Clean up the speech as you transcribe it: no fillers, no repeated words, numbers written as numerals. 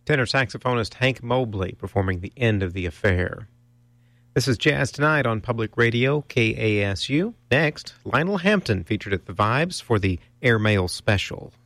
Tenor saxophonist Hank Mobley performing The End of the Affair. This is Jazz Tonight on Public Radio, KASU. Next, Lionel Hampton featured at the Vibes for the Airmail Special.